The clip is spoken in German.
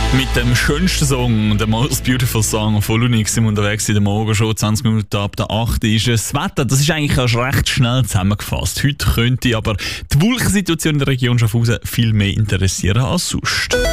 Mit dem schönsten Song, der Most Beautiful Song von Lunix, sind wir unterwegs in der Morgen schon 20 Minuten ab der 8. ist es. Das Wetter, das ist eigentlich erst recht schnell zusammengefasst. Heute könnte aber die Wolkensituation in der Region Schaffhausen viel mehr interessieren als sonst.